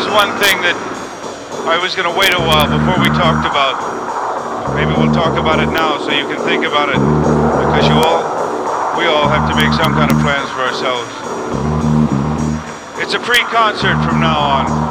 one thing that I was going to wait a while before we talked about. Maybe we'll talk about it now so you can think about it, because we all have to make some kind of plans for ourselves. It's a free concert from now on.